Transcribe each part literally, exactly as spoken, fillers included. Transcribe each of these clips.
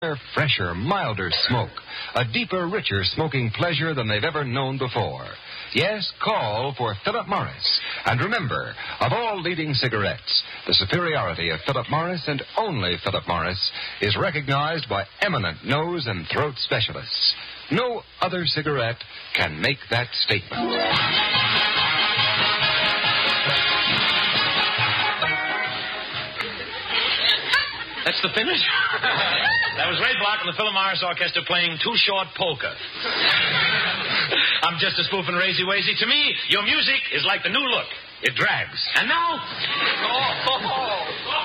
fresher, milder smoke. A deeper, richer smoking pleasure than they've ever known before. Yes, call for Philip Morris. And remember, of all leading cigarettes, the superiority of Philip Morris and only Philip Morris is recognized by eminent nose and throat specialists. No other cigarette can make that statement. That's the finish? That was Ray Block and the Philip Morris Orchestra playing Too Short Polka. I'm just a spoofing Razy Wazy. To me, your music is like the new look. It drags. And now... Oh, oh, oh.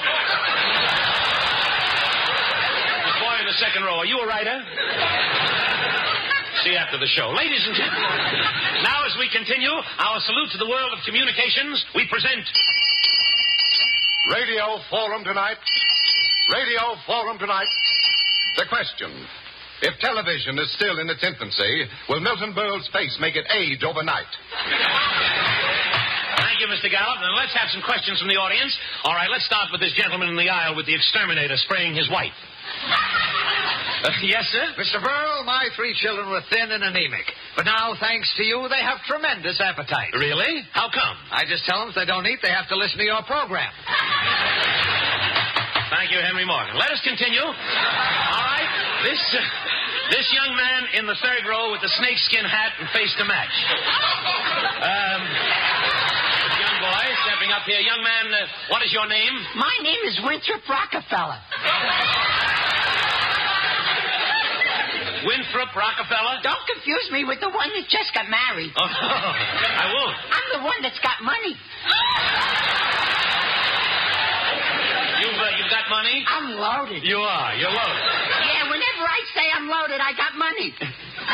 The boy in the second row, are you a writer? See you after the show. Ladies and gentlemen, now as we continue our salute to the world of communications, we present... Radio Forum tonight. Radio Forum tonight. The question. If television is still in its infancy, will Milton Berle's face make it age overnight? Thank you, Mister Gallup. Now, let's have some questions from the audience. All right, let's start with this gentleman in the aisle with the exterminator spraying his wife. Uh, yes, sir? Mister Burl, my three children were thin and anemic. But now, thanks to you, they have tremendous appetite. Really? How come? I just tell them if they don't eat, they have to listen to your program. Thank you, Henry Morgan. Let us continue. All right. This uh, this young man in the third row with the snakeskin hat and face to match. Um, young boy stepping up here. Young man, uh, what is your name? My name is Winthrop Rockefeller. Winthrop Rockefeller? Don't confuse me with the one that just got married. Oh, I won't. I'm the one that's got money. You've, uh, you've got money? I'm loaded. You are. You're loaded. Yeah, whenever I say I'm loaded, I got money. Whenever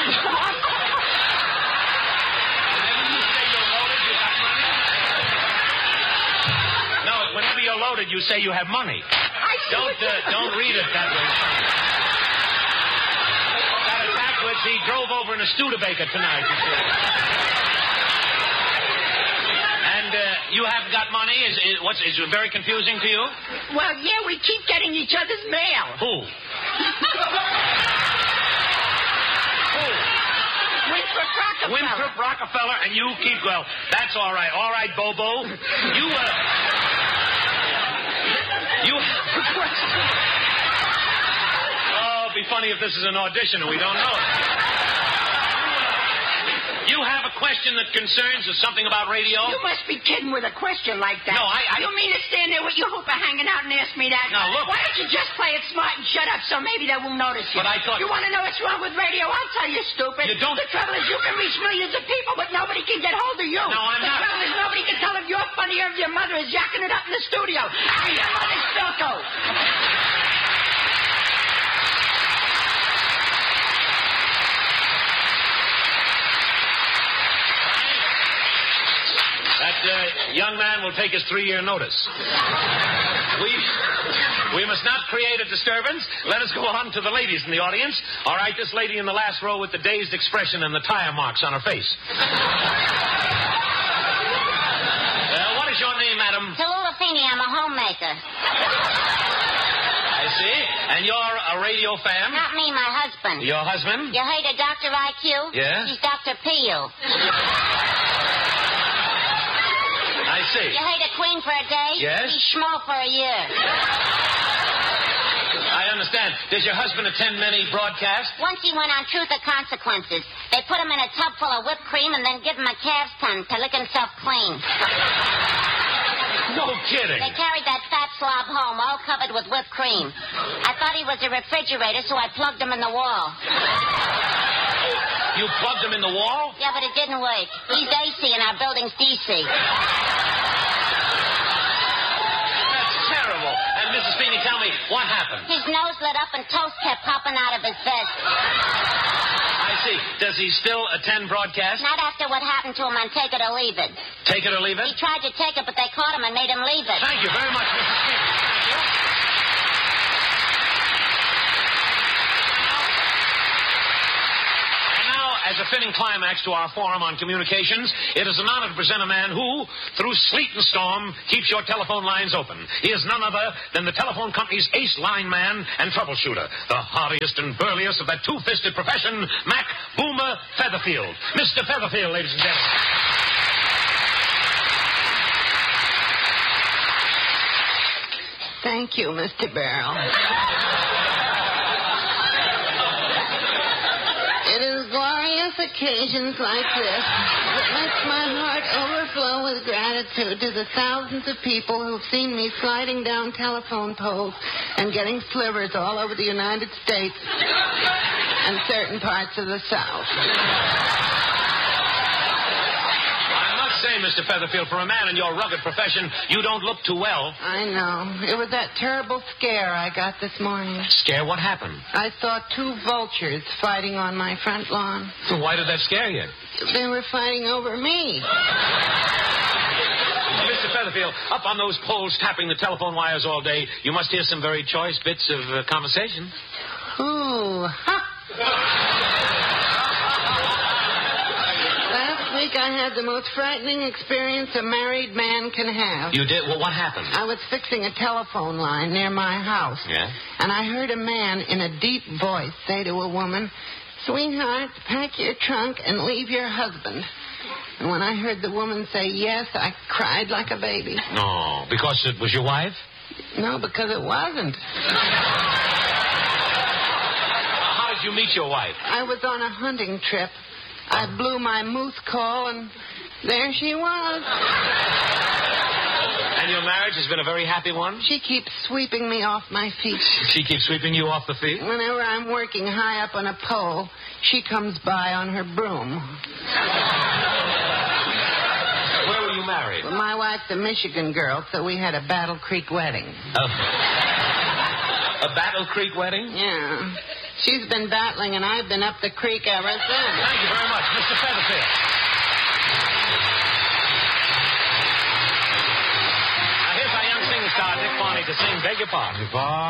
you say you're loaded, you got money? No, whenever you're loaded, you say you have money. I Don't, uh, don't read it that way, son. Got it backwards. He drove over in a Studebaker tonight, you see. And uh, you haven't got money? Is, is, what's, is it very confusing to you? Well, yeah, we keep getting each other's mail. Who? Who? Winthrop Rockefeller. Winthrop Rockefeller, and you keep, well, that's all right. All right, Bobo. You, uh... You have a question. Oh, it'd be funny if this is an audition and we don't know it. You have a question that concerns us something about radio? You must be kidding with a question like that. No, I... I... You mean to stand there with your hooper hanging out and ask me that? Now, look... Why don't you just play it smart and shut up so maybe they won't notice you? But I thought... You want to know what's wrong with radio? I'll tell you, stupid. You don't... The trouble is you can reach millions of people, but nobody can get hold of you. No, I'm the not... The trouble is nobody can tell if you're funny or if your mother is yakking it up in the studio. Ah, your mother's Silco. That uh, young man will take his three-year notice. We we must not create a disturbance. Let us go on to the ladies in the audience. All right, this lady in the last row with the dazed expression and the tire marks on her face. Uh, what is your name, madam? Tallulah Feeney. I'm a homemaker. I see. And you're a radio fan? Not me, my husband. Your husband? You heard of Doctor I Q? Yeah? He's Doctor Peel. I see. You heard of Queen for a day? Yes? He's Schmo for a year. I understand. Does your husband attend many broadcasts? Once he went on Truth or Consequences. They put him in a tub full of whipped cream and then give him a calf's tongue to lick himself clean. No kidding. They carried that fat slob home all covered with whipped cream. I thought he was a refrigerator, so I plugged him in the wall. You plugged him in the wall? Yeah, but it didn't work. He's A C and our building's D C. That's terrible. And Missus Feeney, tell me, what happened? His nose lit up and toast kept popping out of his vest. I see. Does he still attend broadcasts? Not after what happened to him on Take It or Leave It. Take it or leave it? He tried to take it, but they caught him and made him leave it. Thank you very much, Missus Feeney. Thank you. As a fitting climax to our forum on communications, it is an honor to present a man who, through sleet and storm, keeps your telephone lines open. He is none other than the telephone company's ace line man and troubleshooter, the hardiest and burliest of that two-fisted profession, Mac Boomer Featherfield. Mister Featherfield, ladies and gentlemen. Thank you, Mister Barrel. It is glorious occasions like this that makes my heart overflow with gratitude to the thousands of people who've seen me sliding down telephone poles and getting slivers all over the United States and certain parts of the South. Say, Mister Featherfield, for a man in your rugged profession, you don't look too well. I know. It was that terrible scare I got this morning. Scare? What happened? I saw two vultures fighting on my front lawn. So why did that scare you? They were fighting over me. Mister Featherfield, up on those poles tapping the telephone wires all day, you must hear some very choice bits of uh, conversation. Ooh, ha! Last week I had the most frightening experience a married man can have. You did? Well, what happened? I was fixing a telephone line near my house. Yeah? And I heard a man in a deep voice say to a woman, "Sweetheart, pack your trunk and leave your husband." And when I heard the woman say yes, I cried like a baby. No, because it was your wife? No, because it wasn't. How did you meet your wife? I was on a hunting trip. I blew my moose call, and there she was. And your marriage has been a very happy one? She keeps sweeping me off my feet. She keeps sweeping you off the feet? Whenever I'm working high up on a pole, she comes by on her broom. Where were you married? Well, my wife's a Michigan girl, so we had a Battle Creek wedding. Uh, a Battle Creek wedding? Yeah. She's been battling, and I've been up the creek ever since. Thank you very much, Mister Featherfield. Now, here's our young singer star, Dick Barney, to sing Beg Your Pardon.